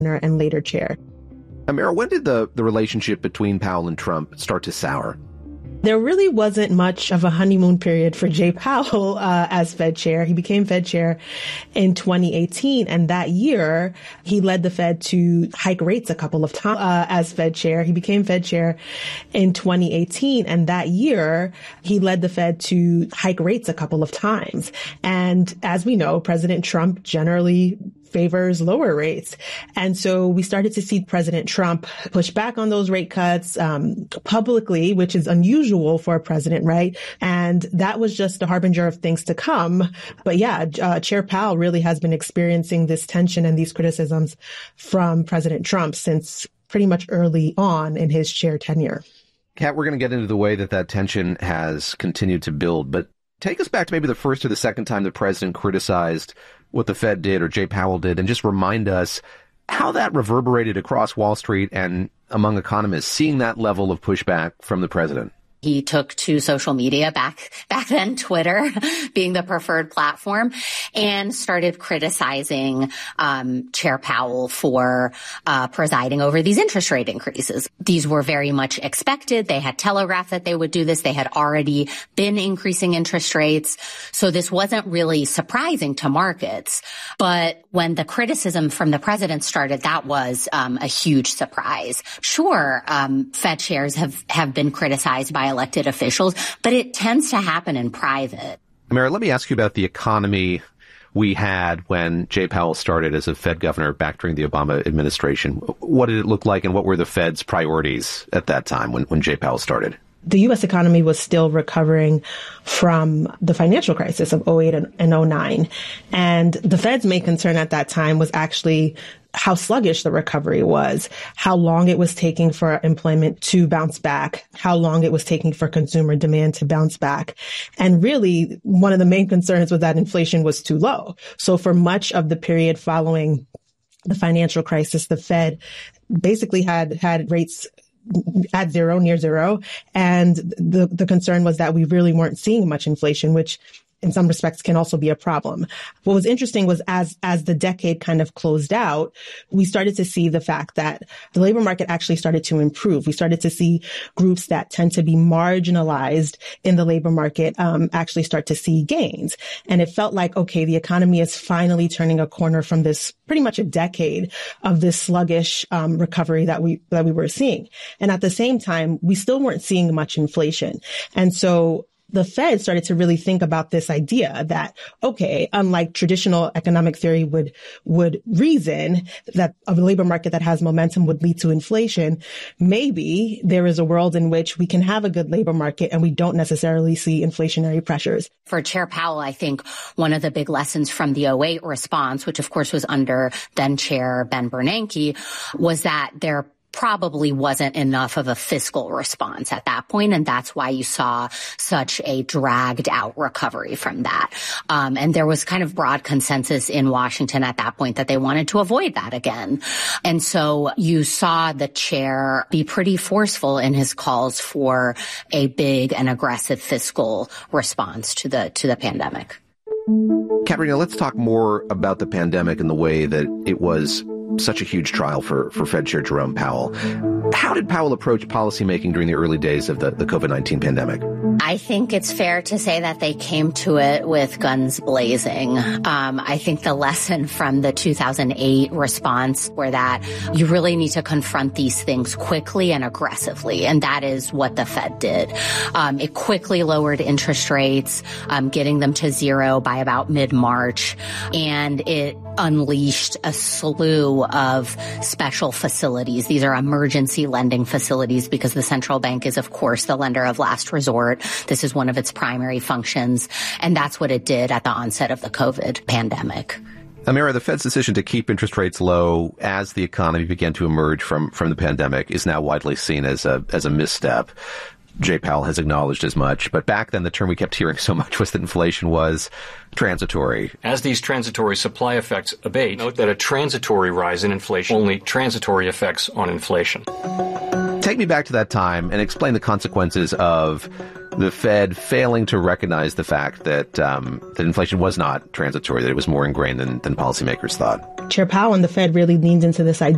and later chair. Amira, when did the relationship between Powell and Trump start to sour? There really wasn't much of a honeymoon period for Jay Powell as Fed chair. He became Fed chair in 2018, and that year he led the Fed to hike rates a couple of times as Fed chair. He became Fed chair in 2018, and that year he led the Fed to hike rates a couple of times. And as we know, President Trump generally favors lower rates. And so we started to see President Trump push back on those rate cuts publicly, which is unusual for a president, right? And that was just a harbinger of things to come. But yeah, Chair Powell really has been experiencing this tension and these criticisms from President Trump since pretty much early on in his chair tenure. Kat, we're going to get into the way that tension has continued to build, but take us back to maybe the first or the second time the president criticized what the Fed did or Jay Powell did, and just remind us how that reverberated across Wall Street and among economists, seeing that level of pushback from the president. He took to social media back then, Twitter being the preferred platform, and started criticizing Chair Powell for presiding over these interest rate increases. These were very much expected. They had telegraphed that they would do this. They had already been increasing interest rates. So this wasn't really surprising to markets. But when the criticism from the president started, that was a huge surprise. Sure, Fed chairs have been criticized by elected officials, but it tends to happen in private. Amira, let me ask you about the economy we had when Jay Powell started as a Fed governor back during the Obama administration. What did it look like, and what were the Fed's priorities at that time when Jay Powell started? The U.S. economy was still recovering from the financial crisis of 2008 and 2009. And the Fed's main concern at that time was actually how sluggish the recovery was, how long it was taking for employment to bounce back, how long it was taking for consumer demand to bounce back. And really, one of the main concerns was that inflation was too low. So for much of the period following the financial crisis, the Fed basically had rates at zero, near zero. And the concern was that we really weren't seeing much inflation, which in some respects can also be a problem. What was interesting was as the decade kind of closed out, we started to see the fact that the labor market actually started to improve. We started to see groups that tend to be marginalized in the labor market actually start to see gains. And it felt like, okay, the economy is finally turning a corner from this pretty much a decade of this sluggish recovery that we were seeing. And at the same time, we still weren't seeing much inflation. And so the Fed started to really think about this idea that, okay, unlike traditional economic theory would reason that a labor market that has momentum would lead to inflation, maybe there is a world in which we can have a good labor market and we don't necessarily see inflationary pressures. For Chair Powell, I think one of the big lessons from the 2008 response, which of course was under then Chair Ben Bernanke, was that there probably wasn't enough of a fiscal response at that point, and that's why you saw such a dragged out recovery from that. And there was kind of broad consensus in Washington at that point that they wanted to avoid that again. And so you saw the chair be pretty forceful in his calls for a big and aggressive fiscal response to the pandemic. Katerina, let's talk more about the pandemic and the way that it was such a huge trial for Fed Chair Jerome Powell. How did Powell approach policymaking during the early days of the COVID-19 pandemic? I think it's fair to say that they came to it with guns blazing. I think the lesson from the 2008 response were that you really need to confront these things quickly and aggressively, and that is what the Fed did. It quickly lowered interest rates, getting them to zero by about mid-March, and it unleashed a slew of special facilities. These are emergency lending facilities because the central bank is, of course, the lender of last resort. This is one of its primary functions, and that's what it did at the onset of the COVID pandemic. Amira, the Fed's decision to keep interest rates low as the economy began to emerge from the pandemic is now widely seen as a misstep. Jay Powell has acknowledged as much, but back then the term we kept hearing so much was that inflation was transitory. As these transitory supply effects abate, note that a transitory rise in inflation only transitory effects on inflation. Take me back to that time and explain the consequences of the Fed failing to recognize the fact that that inflation was not transitory, that it was more ingrained than policymakers thought. Chair Powell and the Fed really leaned into this idea